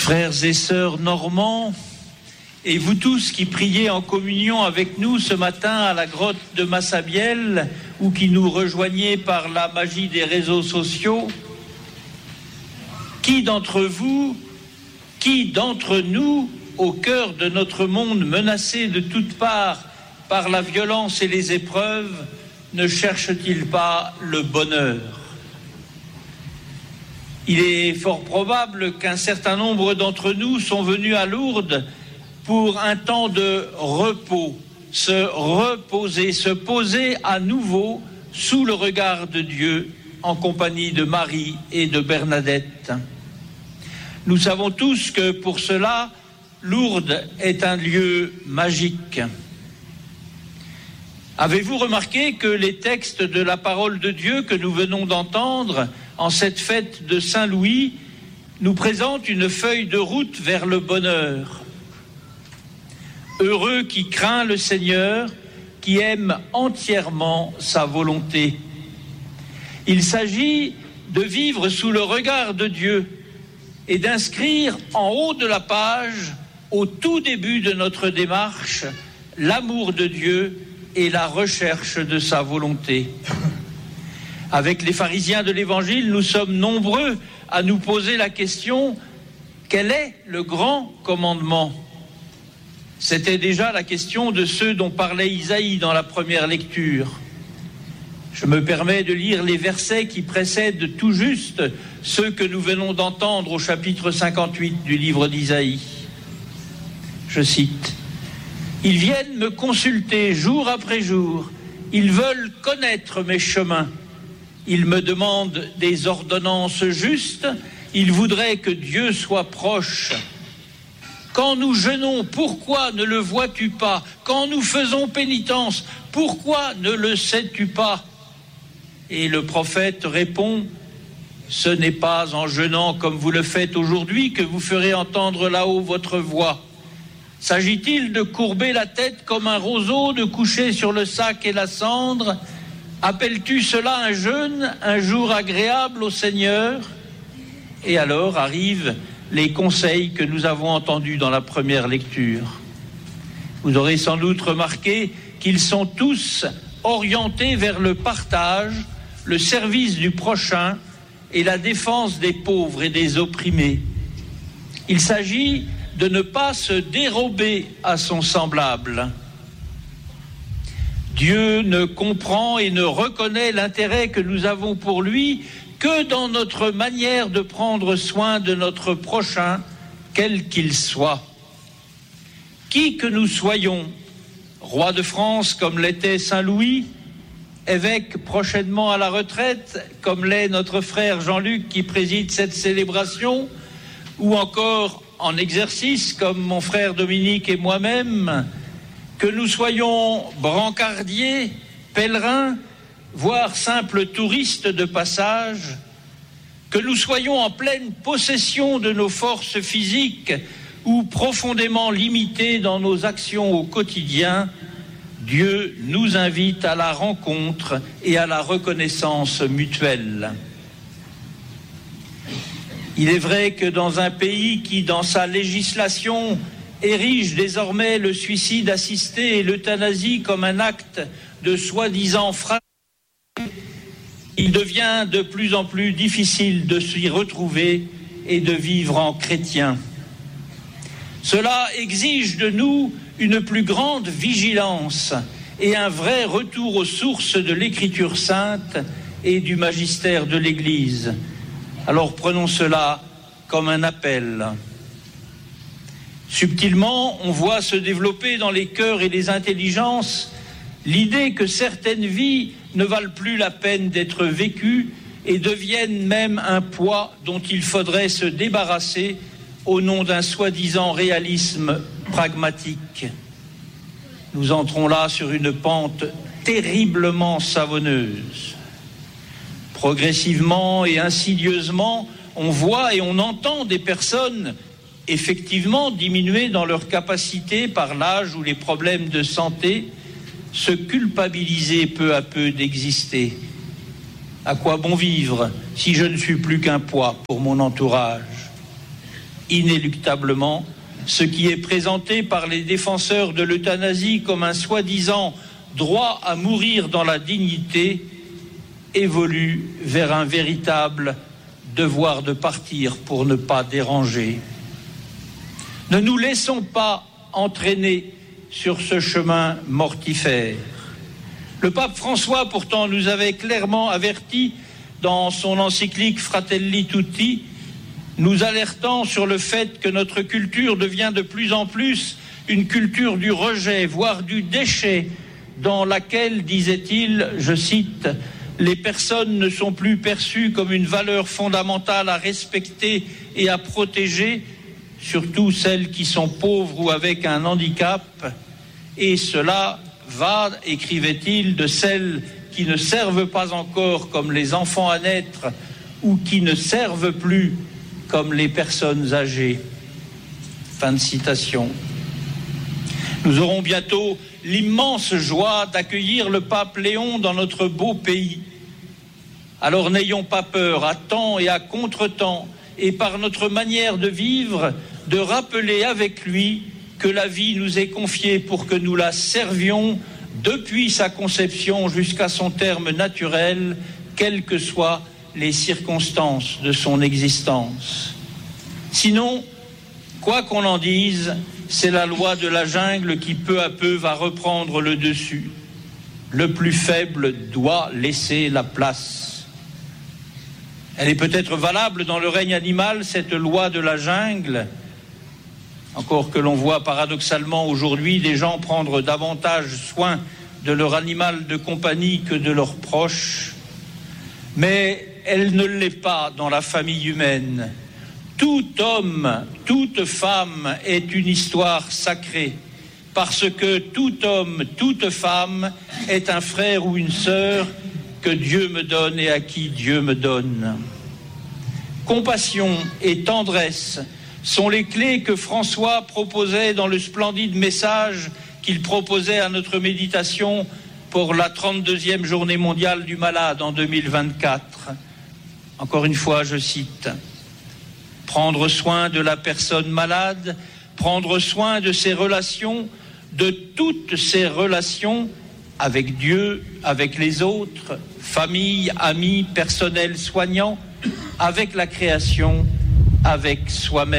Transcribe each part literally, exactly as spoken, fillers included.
Frères et sœurs normands, et vous tous qui priez en communion avec nous ce matin à la grotte de Massabielle ou qui nous rejoignez par la magie des réseaux sociaux, qui d'entre vous, qui d'entre nous, au cœur de notre monde menacé de toutes parts par la violence et les épreuves, ne cherche-t-il pas le bonheur ? Il est fort probable qu'un certain nombre d'entre nous sont venus à Lourdes pour un temps de repos, se reposer, se poser à nouveau sous le regard de Dieu en compagnie de Marie et de Bernadette. Nous savons tous que pour cela, Lourdes est un lieu magique. Avez-vous remarqué que les textes de la parole de Dieu que nous venons d'entendre en cette fête de Saint-Louis nous présentent une feuille de route vers le bonheur? Heureux qui craint le Seigneur, qui aime entièrement sa volonté. Il s'agit de vivre sous le regard de Dieu et d'inscrire en haut de la page, au tout début de notre démarche, l'amour de Dieu et la recherche de sa volonté. Avec les pharisiens de l'Évangile, nous sommes nombreux à nous poser la question: quel est le grand commandement ? C'était déjà la question de ceux dont parlait Isaïe dans la première lecture. Je me permets de lire les versets qui précèdent tout juste ceux que nous venons d'entendre au chapitre cinquante-huit du livre d'Isaïe. Je cite: « Ils viennent me consulter jour après jour, ils veulent connaître mes chemins. Ils me demandent des ordonnances justes, ils voudraient que Dieu soit proche. Quand nous jeûnons, pourquoi ne le vois-tu pas? Quand nous faisons pénitence, pourquoi ne le sais-tu pas ?» Et le prophète répond: « Ce n'est pas en jeûnant comme vous le faites aujourd'hui que vous ferez entendre là-haut votre voix. S'agit-il de courber la tête comme un roseau, de coucher sur le sac et la cendre? Appelles-tu cela un jeûne, un jour agréable au Seigneur ?» Et alors arrivent les conseils que nous avons entendus dans la première lecture. Vous aurez sans doute remarqué qu'ils sont tous orientés vers le partage, le service du prochain et la défense des pauvres et des opprimés. Il s'agit de ne pas se dérober à son semblable. Dieu ne comprend et ne reconnaît l'intérêt que nous avons pour lui que dans notre manière de prendre soin de notre prochain, quel qu'il soit. Qui que nous soyons, roi de France comme l'était Saint Louis, évêque prochainement à la retraite comme l'est notre frère Jean-Luc qui préside cette célébration, ou encore en exercice comme mon frère Dominique et moi-même, que nous soyons brancardiers, pèlerins, voire simples touristes de passage, que nous soyons en pleine possession de nos forces physiques ou profondément limités dans nos actions au quotidien, Dieu nous invite à la rencontre et à la reconnaissance mutuelle. Il est vrai que dans un pays qui, dans sa législation, érige désormais le suicide assisté et l'euthanasie comme un acte de soi-disant fraternité, il devient de plus en plus difficile de s'y retrouver et de vivre en chrétien. Cela exige de nous une plus grande vigilance et un vrai retour aux sources de l'Écriture sainte et du magistère de l'Église. Alors prenons cela comme un appel. Subtilement, on voit se développer dans les cœurs et les intelligences l'idée que certaines vies ne valent plus la peine d'être vécues et deviennent même un poids dont il faudrait se débarrasser au nom d'un soi-disant réalisme pragmatique. Nous entrons là sur une pente terriblement savonneuse. Progressivement et insidieusement, on voit et on entend des personnes effectivement diminuées dans leur capacité par l'âge ou les problèmes de santé, se culpabiliser peu à peu d'exister. À quoi bon vivre si je ne suis plus qu'un poids pour mon entourage ? inéluctablement, ce qui est présenté par les défenseurs de l'euthanasie comme un soi-disant droit à mourir dans la dignité évolue vers un véritable devoir de partir pour ne pas déranger. Ne nous laissons pas entraîner sur ce chemin mortifère. Le pape François, pourtant, nous avait clairement avertis dans son encyclique Fratelli Tutti, nous alertant sur le fait que notre culture devient de plus en plus une culture du rejet, voire du déchet, dans laquelle, disait-il, je cite, « les personnes ne sont plus perçues comme une valeur fondamentale à respecter et à protéger, surtout celles qui sont pauvres ou avec un handicap, et cela va, écrivait-il, de celles qui ne servent pas encore comme les enfants à naître ou qui ne servent plus comme les personnes âgées. » Fin de citation. Nous aurons bientôt l'immense joie d'accueillir le pape Léon dans notre beau pays. Alors n'ayons pas peur, à temps et à contre-temps, et par notre manière de vivre, de rappeler avec lui que la vie nous est confiée pour que nous la servions depuis sa conception jusqu'à son terme naturel, quelles que soient les circonstances de son existence. Sinon, quoi qu'on en dise, c'est la loi de la jungle qui peu à peu va reprendre le dessus. Le plus faible doit laisser la place. Elle est peut-être valable dans le règne animal, cette loi de la jungle, encore que l'on voit paradoxalement aujourd'hui des gens prendre davantage soin de leur animal de compagnie que de leurs proches, mais elle ne l'est pas dans la famille humaine. Tout homme, toute femme est une histoire sacrée, parce que tout homme, toute femme est un frère ou une sœur que Dieu me donne et à qui Dieu me donne. Compassion et tendresse sont les clés que François proposait dans le splendide message qu'il proposait à notre méditation pour la trente-deuxième journée mondiale du malade en deux mille vingt-quatre. Encore une fois, je cite, « Prendre soin de la personne malade, prendre soin de ses relations, de toutes ses relations avec Dieu, avec les autres, famille, amis, personnel soignant, avec la création, avec soi-même. »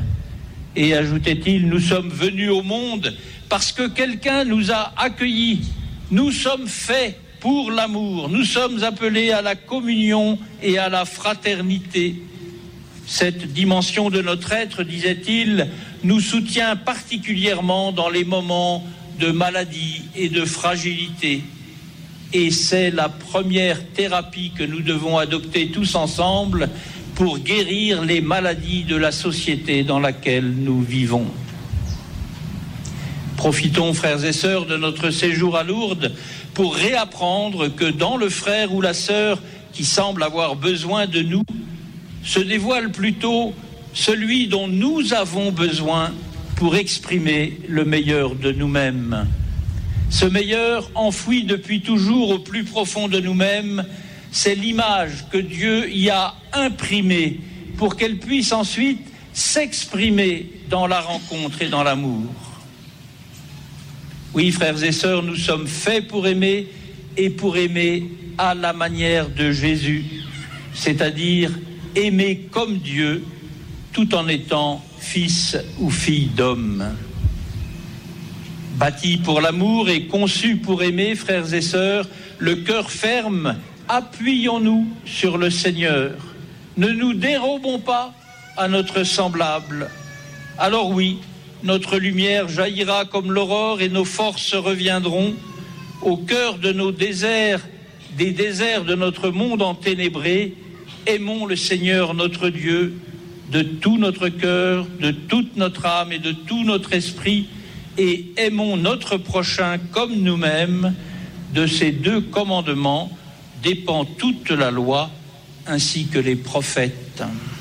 Et ajoutait-il, nous sommes venus au monde parce que quelqu'un nous a accueillis. Nous sommes faits pour l'amour. Nous sommes appelés à la communion et à la fraternité. Cette dimension de notre être, disait-il, nous soutient particulièrement dans les moments de maladie et de fragilité. Et c'est la première thérapie que nous devons adopter tous ensemble pour guérir les maladies de la société dans laquelle nous vivons. Profitons, frères et sœurs, de notre séjour à Lourdes pour réapprendre que dans le frère ou la sœur qui semble avoir besoin de nous, se dévoile plutôt celui dont nous avons besoin pour exprimer le meilleur de nous-mêmes. Ce meilleur, enfoui depuis toujours au plus profond de nous-mêmes, c'est l'image que Dieu y a imprimée pour qu'elle puisse ensuite s'exprimer dans la rencontre et dans l'amour. Oui, frères et sœurs, nous sommes faits pour aimer et pour aimer à la manière de Jésus, c'est-à-dire aimer comme Dieu tout en étant fils ou fille d'homme. Bâti pour l'amour et conçu pour aimer, frères et sœurs, le cœur ferme, appuyons-nous sur le Seigneur. Ne nous dérobons pas à notre semblable. Alors oui, notre lumière jaillira comme l'aurore et nos forces reviendront au cœur de nos déserts, des déserts de notre monde enténébré. Aimons le Seigneur notre Dieu de tout notre cœur, de toute notre âme et de tout notre esprit, et aimons notre prochain comme nous-mêmes. De ces deux commandements dépend toute la loi ainsi que les prophètes.